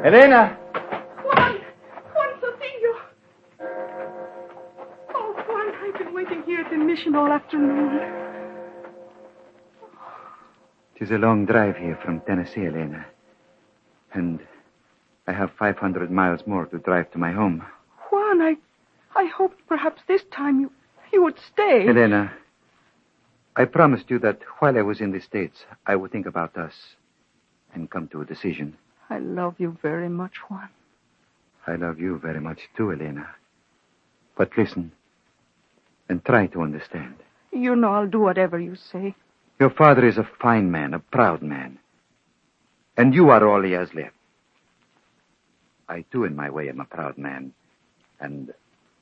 Elena! Juan Sotillo! Oh, Juan, I've been waiting here at the mission all afternoon. It is a long drive here from Tennessee, Elena. And I have 500 miles more to drive to my home. Juan, I hoped perhaps this time you would stay. Elena, I promised you that while I was in the States, I would think about us and come to a decision. I love you very much, Juan. I love you very much too, Elena. But listen and try to understand. You know I'll do whatever you say. Your father is a fine man, a proud man. And you are all he has left. I, too, in my way, am a proud man. And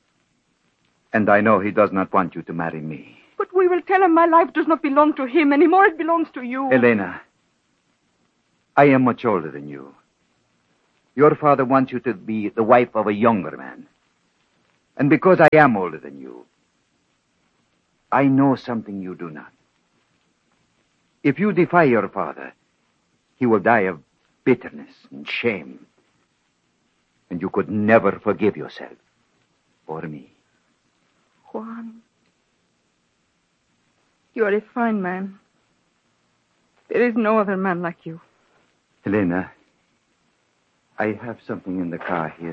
I know he does not want you to marry me. But we will tell him my life does not belong to him anymore. It belongs to you. Elena, I am much older than you. Your father wants you to be the wife of a younger man. And because I am older than you, I know something you do not. If you defy your father, he will die of bitterness and shame. And you could never forgive yourself or me. Juan, you are a fine man. There is no other man like you. Elena, I have something in the car here.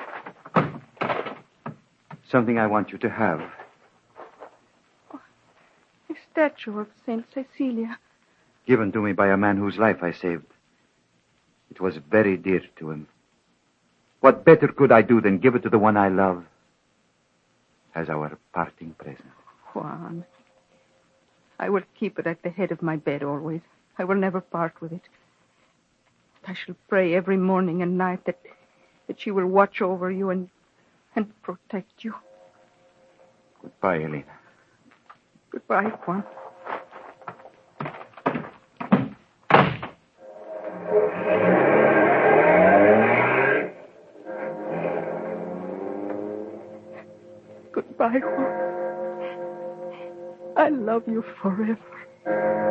Something I want you to have. Oh, a statue of Saint Cecilia. Given to me by a man whose life I saved. It was very dear to him. What better could I do than give it to the one I love as our parting present? Juan, I will keep it at the head of my bed always. I will never part with it. I shall pray every morning and night that she will watch over you and protect you. Goodbye, Elena. Goodbye, Juan. Goodbye, Juan. I love you forever.